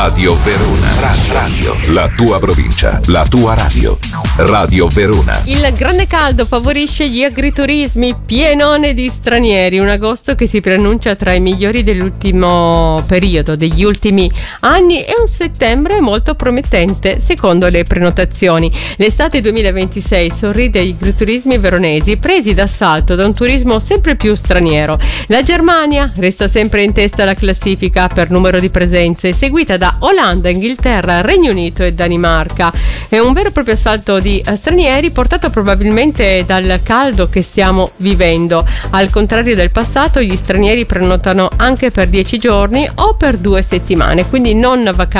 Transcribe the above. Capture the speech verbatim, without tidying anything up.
Radio Verona. Radio, radio, la tua provincia, la tua radio. Radio Verona. Il grande caldo favorisce gli agriturismi, pienone di stranieri. Un agosto che si preannuncia tra i migliori dell'ultimo periodo, degli ultimi anni, e un settembre molto promettente secondo le prenotazioni. L'estate duemilaventisei sorride agli agriturismi veronesi, presi d'assalto da un turismo sempre più straniero. La Germania resta sempre in testa alla classifica per numero di presenze, seguita da Olanda, Inghilterra, Regno Unito e Danimarca. È un vero e proprio assalto di stranieri portato probabilmente dal caldo che stiamo vivendo. Al contrario del passato, gli stranieri prenotano anche per dieci giorni o per due settimane, quindi non vacanze